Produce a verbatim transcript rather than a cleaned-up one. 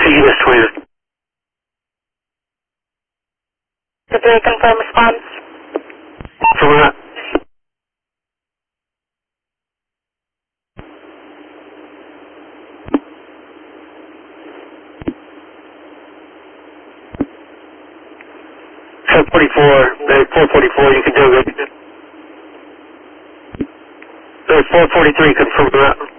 Unit Twin. Did they confirm response? From that. seven forty-four, four forty-four, you can do it. four forty-three, confirm that.